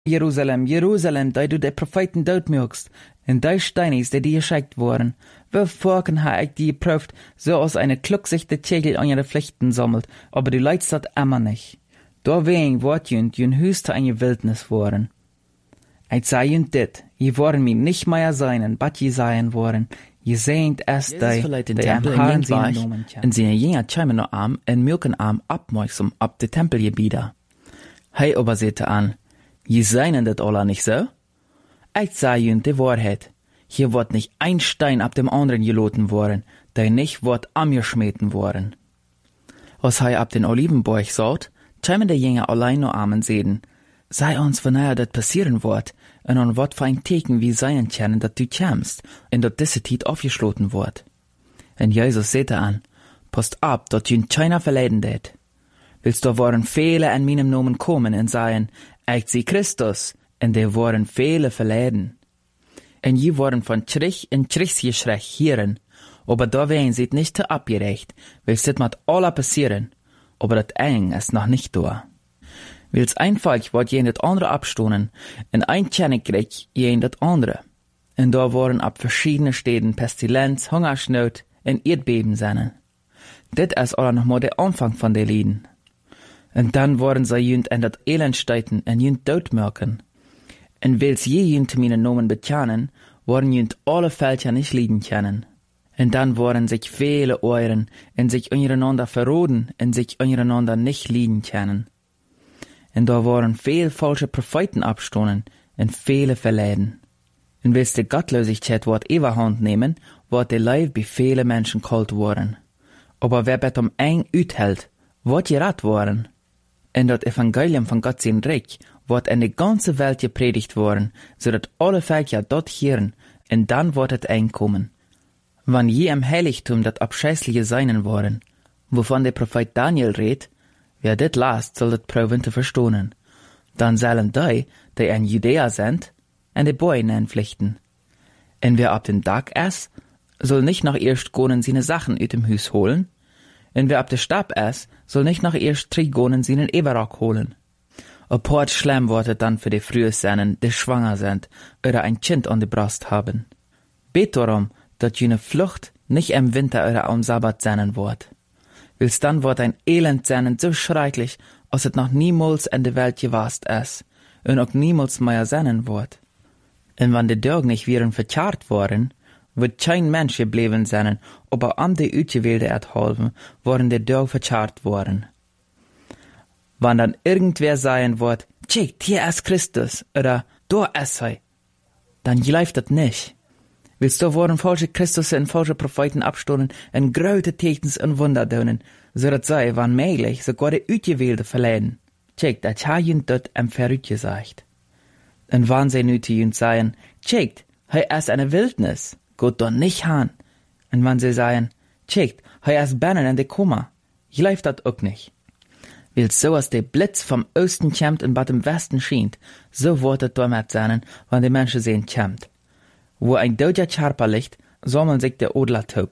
Jerusalem, Jerusalem, da du de Propheten doodmilkst, en die Steinies, die dir geschickt worden. Wie Volken ha ich die geprüft, so als eine klucksichte Tegel an ihre Pflichten sammelt, aber du leidst dat immer nicht. Dawein wort jünd Hüs zu eine Wildnis worden. Ich sag jünd dit, je worden mir nicht mehr sein, bat je sein worden. Je sehnt es die am Haaren seine Nomen kennt. En zijn jenger tjeimen no arm en milken arm abmeugsam ab de Tempelgebieder. Hei aber sehte an, je seinen dat alla nicht so? Ich sag jünd die Wahrheit. Hier wird nicht ein Stein ab dem anderen geloten worden, der nicht wird angeschmeten worden. Was hei ab den Olivenborg sagt, tjeimen de jenger allein no armen sehen. Sei uns, wanneer dat passieren wird, en an wat für ein Teken wie seinen kennen, dat du kämst, en dat diese Tiet aufgeschloten wird. En Jesus sehte an, passt ab, dat jün keiner verleiden det. Willst du waren viele an meinem Namen kommen en sagen, ich sie Christus, en de waren viele verleiden. En je waren von Trich in Trichsgeschrecht hieren, aber da wein sieht nicht te abgerecht, willst dit mat alla passieren, aber dat eng ist noch nicht da. Wils ein Volk wat jen dat andere abstonen, en ein Königreich jen dat andere. En da waren ab verschiedene Städten Pestilenz, Hungersnot en Erdbeben sennen. Dit is alle noch mal der Anfang von der Lieden. En dann waren sie jünd en dat Elend steiten en jünd doodmerken. En wils je jünd meine Nomen bekennen, waren jünd alle Völker nicht lieden kennen. En dann waren sich viele Euren en sich untereinander verroden en sich untereinander nicht lieden kennen. En da waren veel falsche Propheten abstonen en viele verleiden. En wils de Gottlosigkeit wordt Überhand nehmen, wordt de Leib bei viele Menschen kalt worden. Aber wer bet eng uithält, wordt gerat worden. En dat Evangelium von Gott sein Reich wordt in de ganze Welt gepredigt worden, zodat alle Völker dort hören, en dann wordt het eng kommen. Wann je im Heiligtum dat abscheußliche seinen worden, wovon der Prophet Daniel redt, wer dit last, soll dit proben te verstonen. Dan zullen die in Judäa sind, en de Boyen pflichten. En wer ab den Tag is, soll nicht noch erst gonen seine Sachen uit dem Hus holen, en wer ab de Stab is, soll nicht noch erst 3 gonen seinen Eberrock holen. A port schlimm wordt dann für die frühe seinen, die schwanger sind, oder ein Kind an die Brust haben. Bet darum, dat jene Flucht nicht im Winter oder am Sabbat seinen wird. Wils dann wird ein Elend seinen so schrecklich, als het noch niemals in der Welt gewast ist, und auch niemals mehr seinen wird. Und wenn die Dörg nicht wären verkehrt worden, wird kein Mensch geblieben sein, aber an die Utgewählte erhalten, worden die Dörg verkehrt worden. Wenn dann irgendwer sagen wird, tschickt, hier ist Christus, oder da ist er, dann gleift das nicht. Willst du worden falsche Christus und falsche Propheten abstoßen und große Tekens und Wunder tun, so dass sie, wann möglich, sogar die Utgewählte verleiden. Tschickt, das hat jünd dort am Verrückt gesagt. Und wann sie nu zu jünd sagen, tschickt, hei ist eine Wildnis, geht doch nicht han. Und wenn sie sagen, tschickt, hei ist Bannen in de Kummer, gleift das auch nicht. Weil so als der Blitz vom Osten kämmt und bad im Westen schient, so wird es damit sein, wenn die Menschen sehen kämmt. Wo ein doodja Charper liegt, sammeln sich der Odler taub.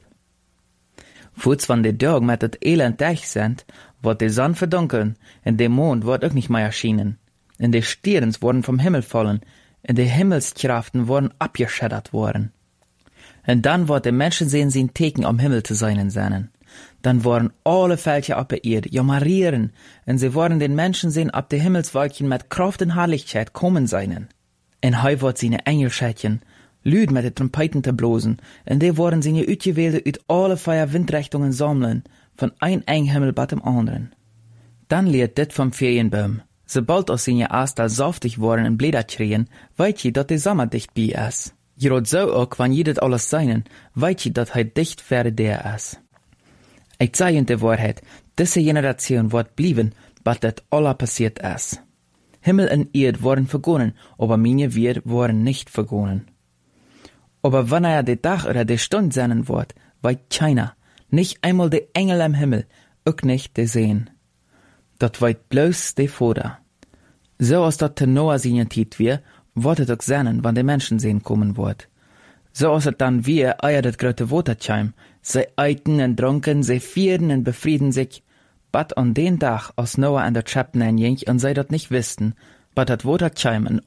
Voets van de Dörg mit het Elend dicht sind, wird die Sonne verdunkeln, und der Mond wird auch nicht mehr erschienen. Und die Stirns wurden vom Himmel fallen, und die Himmelskraften wurden abgeschädert worden. Und dann wird der Menschen sehen, sein Teken am Himmel zu seinen seinen. Dann worden alle Völker ab der Erde jamarieren, und sie worden den Menschen sehen ab der Himmelswolkchen mit Kraft und Herrlichkeit kommen seinen. Und heu wird seine Engelschädchen Lüd mit den Trompeten te blosen, en die worden seine Utgewählte uit alle 4 Windrichtungen sammeln, von ein Himmel bat dem anderen. Dann lehrt dit vom Ferienbaum. Sobald aus seine Aster saftig worden en Blätter kriegen, weet je dat de Sommer dicht bei is. Gerot so auch, wann je dit alles seinen, weet je dat hij dicht verre der is. Ich sage in der Wahrheit, diese Generation wird blieben, wat dat aller passiert is. Himmel und Erd worden vergonnen, aber meine wir worden nicht vergonnen. Aber wenn der Tag oder die Stunde sein wird, weiß keiner, nicht einmal die Engel am Himmel, auch nicht die sehen. Dat weiß bloß die Vater. So als dat te Noah seine Zeit wird es auch sein, wann die Menschen sehen kommen wird. So als es dann wir, eier das große Watertscheim, sie eiten und trunken, sie vieren und befrieden sich, bat an den Tag, als Noah an der Chapten hinging und sie dat nicht wussten, wat dat Wort hat cheimen